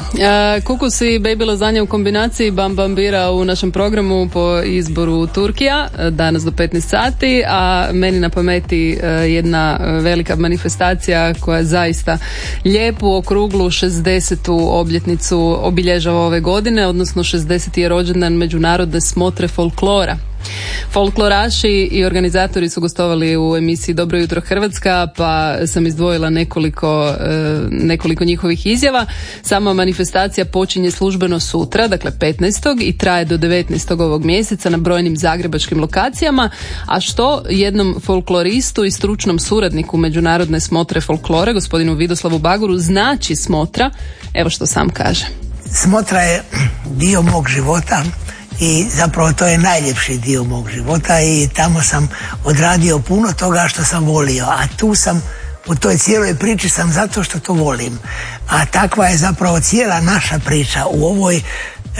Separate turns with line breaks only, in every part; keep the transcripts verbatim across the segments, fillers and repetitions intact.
Kukus i Baby Lazanja u kombinaciji Bam Bam bira u našem programu po izboru Turkija danas do petnaest sati, a meni na pameti jedna velika manifestacija koja zaista lijepu okruglu šezdesetu obljetnicu obilježava ove godine, odnosno šezdeseti je rođendan Međunarodne smotre folklora. Folkloraši i organizatori su gostovali u emisiji Dobro jutro Hrvatska, pa sam izdvojila nekoliko, nekoliko njihovih izjava. Sama manifestacija počinje službeno sutra, dakle petnaestog i traje do devetnaestog ovog mjeseca na brojnim zagrebačkim lokacijama, a što jednom folkloristu i stručnom suradniku Međunarodne smotre folklore, gospodinu Vidoslavu Baguru, znači smotra, evo što sam kaže.
Smotra je dio mog života i zapravo to je najljepši dio mog života i tamo sam odradio puno toga što sam volio, a tu sam, u toj cijeloj priči sam zato što to volim. A takva je zapravo cijela naša priča. U ovoj e,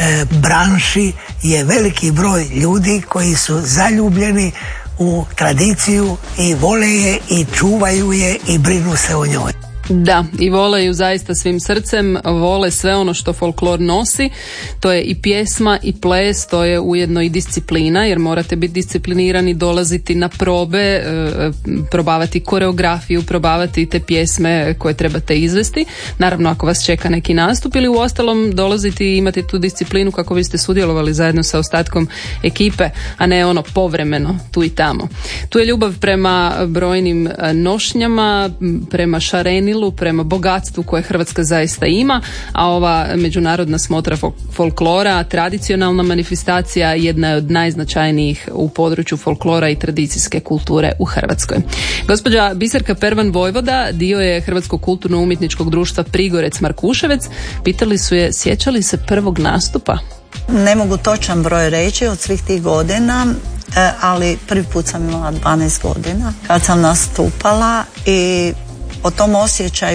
branši je veliki broj ljudi koji su zaljubljeni u tradiciju i vole je i čuvaju je i brinu se o njoj.
Da, i vole ju zaista svim srcem, vole sve ono što folklor nosi, to je i pjesma i ples, to je ujedno i disciplina, jer morate biti disciplinirani, dolaziti na probe, e, probavati koreografiju, probavati te pjesme koje trebate izvesti, naravno ako vas čeka neki nastup, ili uostalom dolaziti i imati tu disciplinu kako biste sudjelovali zajedno sa ostatkom ekipe, a ne ono povremeno tu i tamo. Tu je ljubav prema brojnim nošnjama, prema šarenilu, prema bogatstvu koje Hrvatska zaista ima, a ova Međunarodna smotra folklora, tradicionalna manifestacija, jedna je od najznačajnijih u području folklora i tradicijske kulture u Hrvatskoj. Gospođa Biserka Pervan Vojvoda dio je Hrvatskog kulturno-umjetničkog društva Prigorec Markuševec. Pitali su je, sjeća li se prvog nastupa?
Ne mogu točan broj reći od svih tih godina, ali prvi put sam imala dvanaest godina kad sam nastupala i o tom osjećaju